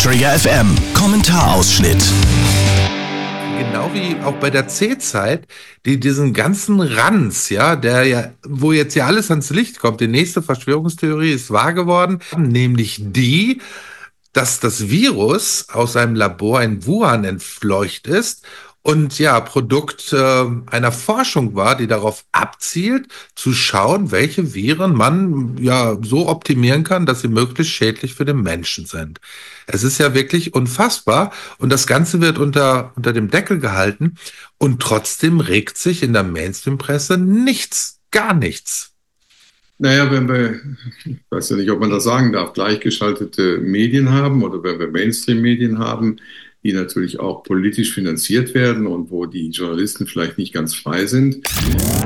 Träger FM. Kommentarausschnitt. Genau wie auch bei der C-Zeit, diesen ganzen Ranz, wo jetzt ja alles ans Licht kommt. Die nächste Verschwörungstheorie ist wahr geworden, nämlich die, dass das Virus aus einem Labor in Wuhan entfleucht ist und Produkt einer Forschung war, die darauf abzielt, zu schauen, welche Viren man so optimieren kann, dass sie möglichst schädlich für den Menschen sind. Es ist ja wirklich unfassbar und das Ganze wird unter dem Deckel gehalten und trotzdem regt sich in der Mainstream-Presse nichts, gar nichts. Naja, wenn wir, ich weiß ja nicht, ob man das sagen darf, gleichgeschaltete Medien haben oder wenn wir Mainstream-Medien haben, die natürlich auch politisch finanziert werden und wo die Journalisten vielleicht nicht ganz frei sind.